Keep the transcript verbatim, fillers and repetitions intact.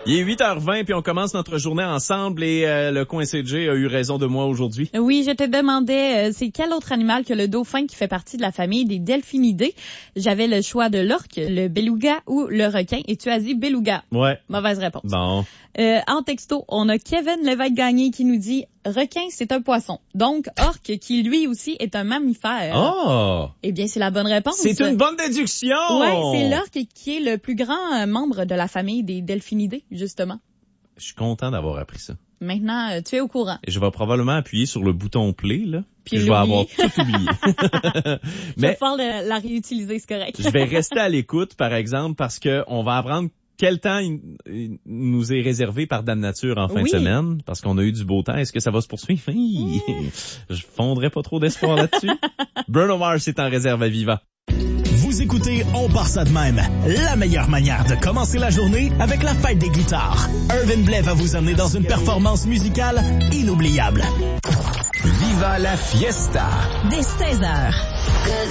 Il est huit heures vingt puis on commence notre journée ensemble et euh, le coin C J a eu raison de moi aujourd'hui. Oui, je te demandais, euh, c'est quel autre animal que le dauphin qui fait partie de la famille des delphinidés? J'avais le choix de l'orque, le beluga ou le requin et tu as dit beluga. Ouais. Mauvaise réponse. Bon. Euh, en texto, on a Kevin Lévesque-Gagné qui nous dit requin, c'est un poisson. Donc, orque, qui lui aussi est un mammifère. Oh! Eh bien, c'est la bonne réponse. C'est une bonne déduction! Ouais, c'est l'orque qui est le plus grand euh, membre de la famille des delphinidés, justement. Je suis content d'avoir appris ça. Maintenant, euh, tu es au courant. Et je vais probablement appuyer sur le bouton play, là. Puis je vais avoir tout oublié. Mais je vais pouvoir le, la réutiliser, c'est correct. Je vais rester à l'écoute, par exemple, parce que on va apprendre quel temps il, il nous est réservé par Dame Nature en fin oui. de semaine, parce qu'on a eu du beau temps. Est-ce que ça va se poursuivre? Mmh. Je fondrais pas trop d'espoir là-dessus. Bruno Mars est en réserve à Viva. Vous écoutez On part ça de même, la meilleure manière de commencer la journée avec la fête des guitares. Irvin Blais va vous amener dans une performance musicale inoubliable. Viva la fiesta! Dès seize heures.